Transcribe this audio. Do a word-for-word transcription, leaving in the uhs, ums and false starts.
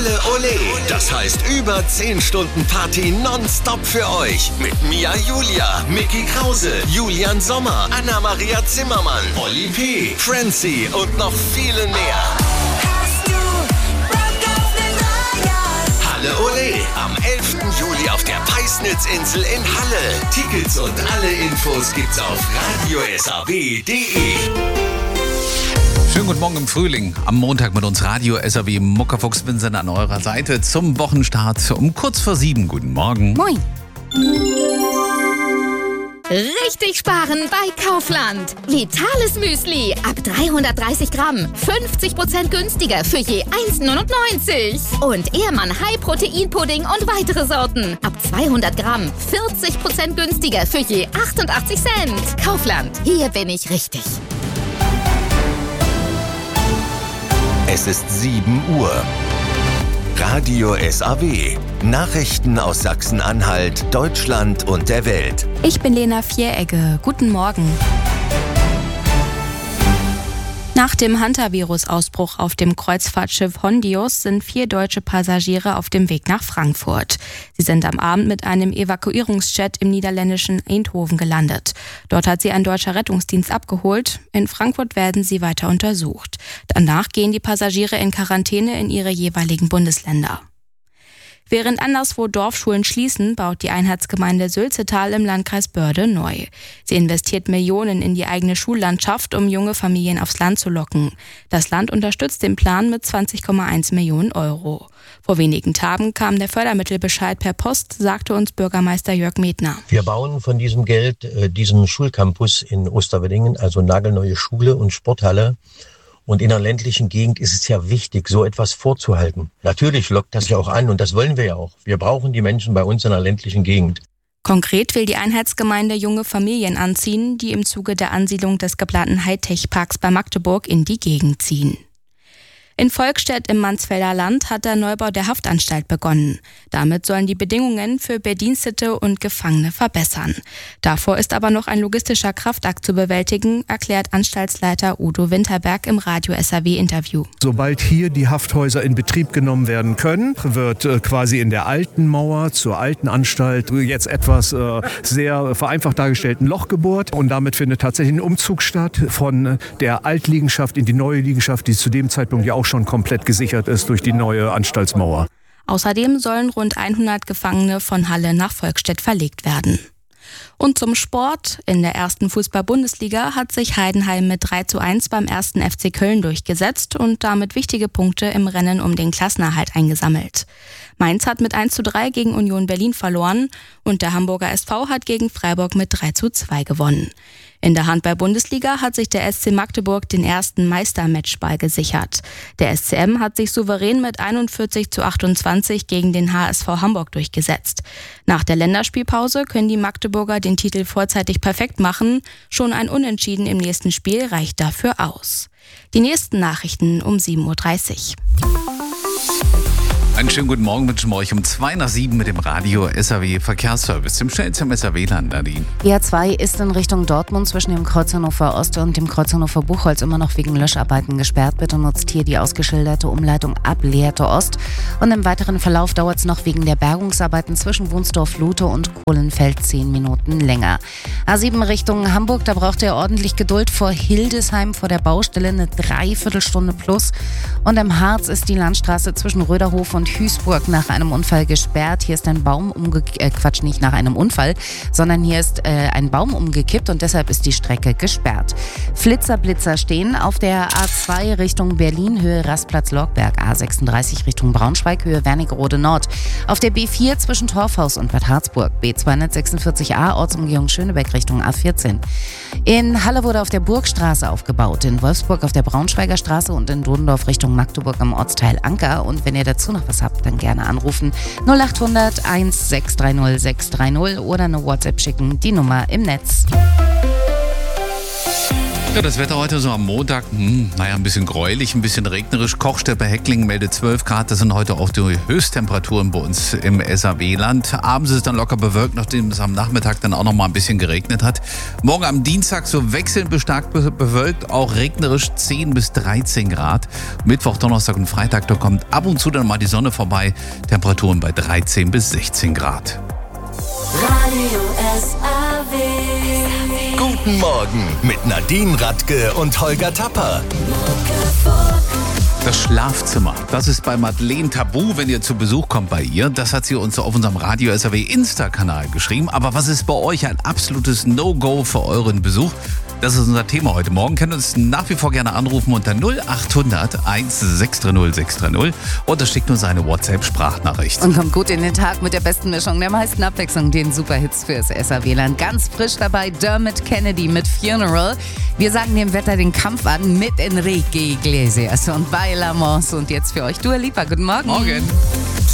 Halle Ole. Das heißt über zehn Stunden Party nonstop für euch. Mit Mia Julia, Micky Krause, Julian Sommer, Anna-Maria Zimmermann, Oli P., Francie und noch viele mehr. Halle Ole am elften Juli auf der Peisnitzinsel in Halle. Tickets und alle Infos gibt's auf radio s a w punkt d e. Schönen guten Morgen im Frühling. Am Montag mit uns Radio S A W Muckerfuchs Vincent an eurer Seite zum Wochenstart um kurz vor sieben. Guten Morgen. Moin. Richtig sparen bei Kaufland. Vitales Müsli ab dreihundertdreißig Gramm. fünfzig Prozent günstiger für je eins neunundneunzig. Und Ehrmann High Protein Pudding und weitere Sorten. Ab zweihundert Gramm. vierzig Prozent günstiger für je achtundachtzig Cent. Kaufland. Hier bin ich richtig. Es ist sieben Uhr. Radio S A W. Nachrichten aus Sachsen-Anhalt, Deutschland und der Welt. Ich bin Lena Vieregge. Guten Morgen. Nach dem Hantavirus-Ausbruch auf dem Kreuzfahrtschiff Hondius sind vier deutsche Passagiere auf dem Weg nach Frankfurt. Sie sind am Abend mit einem Evakuierungsjet im niederländischen Eindhoven gelandet. Dort hat sie ein deutscher Rettungsdienst abgeholt. In Frankfurt werden sie weiter untersucht. Danach gehen die Passagiere in Quarantäne in ihre jeweiligen Bundesländer. Während anderswo Dorfschulen schließen, baut die Einheitsgemeinde Sülzetal im Landkreis Börde neu. Sie investiert Millionen in die eigene Schullandschaft, um junge Familien aufs Land zu locken. Das Land unterstützt den Plan mit zwanzig Komma eins Millionen Euro. Vor wenigen Tagen kam der Fördermittelbescheid per Post, sagte uns Bürgermeister Jörg Medner. Wir bauen von diesem Geld äh, diesen Schulcampus in Osterweddingen, also nagelneue Schule und Sporthalle. Und in einer ländlichen Gegend ist es ja wichtig, so etwas vorzuhalten. Natürlich lockt das ja auch an und das wollen wir ja auch. Wir brauchen die Menschen bei uns in einer ländlichen Gegend. Konkret will die Einheitsgemeinde junge Familien anziehen, die im Zuge der Ansiedlung des geplanten Hightech-Parks bei Magdeburg in die Gegend ziehen. In Volkstedt im Mansfelder Land hat der Neubau der Haftanstalt begonnen. Damit sollen die Bedingungen für Bedienstete und Gefangene verbessern. Davor ist aber noch ein logistischer Kraftakt zu bewältigen, erklärt Anstaltsleiter Udo Winterberg im Radio S A W-Interview. Sobald hier die Hafthäuser in Betrieb genommen werden können, wird äh, quasi in der alten Mauer zur alten Anstalt jetzt etwas äh, sehr vereinfacht dargestellten Loch gebohrt. Und damit findet tatsächlich ein Umzug statt von der Altliegenschaft in die neue Liegenschaft, die zu dem Zeitpunkt ja auch schon komplett gesichert ist durch die neue Anstaltsmauer. Außerdem sollen rund hundert Gefangene von Halle nach Volkstedt verlegt werden. Und zum Sport. In der ersten Fußball-Bundesliga hat sich Heidenheim mit drei zu eins beim ersten F C Köln durchgesetzt und damit wichtige Punkte im Rennen um den Klassenerhalt eingesammelt. Mainz hat mit eins zu drei gegen Union Berlin verloren und der Hamburger S V hat gegen Freiburg mit drei zu zwei gewonnen. In der Handball-Bundesliga hat sich der S C Magdeburg den ersten Meistermatchball gesichert. Der S C M hat sich souverän mit einundvierzig zu achtundzwanzig gegen den H S V Hamburg durchgesetzt. Nach der Länderspielpause können die Magdeburger den Titel vorzeitig perfekt machen. Schon ein Unentschieden im nächsten Spiel reicht dafür aus. Die nächsten Nachrichten um sieben Uhr dreißig. Einen schönen guten Morgen wünschen wir euch um zwei nach sieben mit dem Radio S A W Verkehrsservice, dem schnellsten S A W-Land, Nadine. Die A zwei ist in Richtung Dortmund zwischen dem Kreuz Hannover Ost und dem Kreuz Hannover Buchholz immer noch wegen Löscharbeiten gesperrt. Bitte nutzt hier die ausgeschilderte Umleitung ab Lehrte Ost. Und im weiteren Verlauf dauert es noch wegen der Bergungsarbeiten zwischen Wunsdorf-Lute und Kohlenfeld zehn Minuten länger. A sieben Richtung Hamburg, da braucht ihr ordentlich Geduld vor Hildesheim, vor der Baustelle eine Dreiviertelstunde plus. Und im Harz ist die Landstraße zwischen Röderhof und Hüßburg nach einem Unfall gesperrt. Hier ist ein Baum umgekippt, äh, Quatsch, nicht nach einem Unfall, sondern hier ist äh, ein Baum umgekippt und deshalb ist die Strecke gesperrt. Flitzer, Blitzer stehen auf der A zwei Richtung Berlin, Höhe Rastplatz-Lorgberg, A sechsunddreißig Richtung Braunschweig, Höhe Wernigerode Nord. Auf der B vier zwischen Torfhaus und Bad Harzburg, B zweihundertsechsundvierzig A, Ortsumgehung Schönebeck Richtung A vierzehn. In Halle wurde auf der Burgstraße aufgebaut, in Wolfsburg auf der Braunschweiger Straße und in Dodendorf Richtung Magdeburg im Ortsteil Anker. Und wenn ihr dazu noch was habt, dann gerne anrufen null acht hundert eins sechs drei null sechs drei null oder eine WhatsApp schicken, die Nummer im Netz. Ja, das Wetter heute so am Montag, hm, naja, ein bisschen gräulich, ein bisschen regnerisch. Kochsteppe Heckling meldet zwölf Grad. Das sind heute auch die Höchsttemperaturen bei uns im S A W-Land. Abends ist es dann locker bewölkt, nachdem es am Nachmittag dann auch noch mal ein bisschen geregnet hat. Morgen am Dienstag so wechselnd bis stark bewölkt, auch regnerisch zehn bis dreizehn Grad. Mittwoch, Donnerstag und Freitag, da kommt ab und zu dann mal die Sonne vorbei. Temperaturen bei dreizehn bis sechzehn Grad. Radio S A W. Guten Morgen mit Nadine Radke und Holger Tapper. Das Schlafzimmer, das ist bei Madeleine tabu, wenn ihr zu Besuch kommt bei ihr. Das hat sie uns auf unserem Radio S A W Insta-Kanal geschrieben. Aber was ist bei euch ein absolutes No-Go für euren Besuch? Das ist unser Thema heute Morgen. Könnt uns nach wie vor gerne anrufen unter null acht hundert eins sechs drei null sechs drei null oder schickt uns eine WhatsApp-Sprachnachricht. Und kommt gut in den Tag mit der besten Mischung, der meisten Abwechslung, den Superhits fürs S A W-Land. Ganz frisch dabei Dermot Kennedy mit Funeral. Wir sagen dem Wetter den Kampf an mit Enrique Iglesias und Bailamos. Und jetzt für euch Dua Lipa. Guten Morgen. Morgen.